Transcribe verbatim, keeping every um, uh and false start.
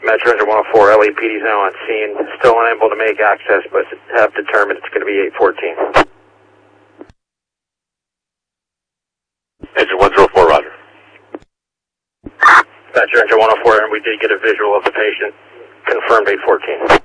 Metro Engine one oh four, L A P D's now on scene. Still unable to make access, but have determined it's going to be eight fourteen. Engine one oh four, roger. Metro Engine one oh four, and we did get a visual of the patient. Confirmed eight fourteen.